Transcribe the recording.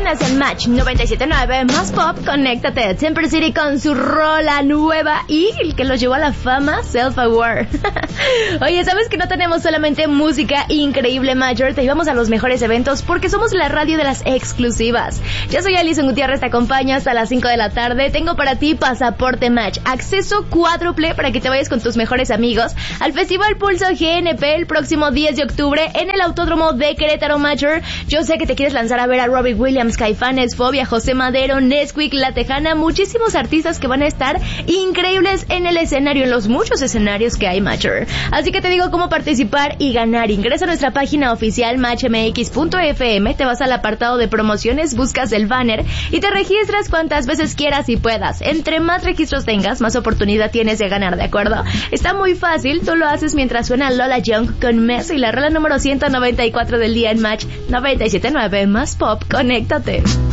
tienes en Match 97.9 más pop, conéctate. Temper City con su rola nueva y el que los llevó a la fama, Self Aware. Oye, ¿sabes que no tenemos solamente música increíble, Major? Te llevamos a los mejores eventos porque somos la radio de las exclusivas. Yo soy Alison Gutiérrez, te acompaño hasta las 5 de la tarde. Tengo para ti Pasaporte Match, acceso cuádruple para que te vayas con tus mejores amigos al Festival Pulso GNP el próximo 10 de octubre en el Autódromo de Querétaro, Major. Yo sé que te quieres lanzar a ver a Robbie Williams, Caifanes, Fobia, José Madero, Nesquik, La Tejana, muchísimos artistas que van a estar increíbles en el escenario, en los muchos escenarios que hay, Major. Así que te digo cómo participar y ganar. Ingresa a nuestra página oficial matchmx.fm, te vas al apartado de promociones, buscas el banner y te registras cuantas veces quieras y puedas. Entre más registros tengas, más oportunidad tienes de ganar, ¿de acuerdo? Está muy fácil, tú lo haces mientras suena Lola Young con Messi, la rola número 194 del día en Match 97.9 más pop, conéctate.